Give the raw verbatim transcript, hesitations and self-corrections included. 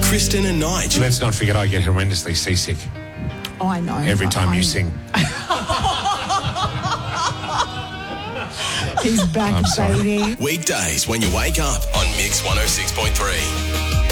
Kristen and Nige. Let's not forget I get horrendously seasick Oh, I know. every time I, you I, sing. He's back, I'm sorry. baby. Weekdays when you wake up on Mix one oh six point three.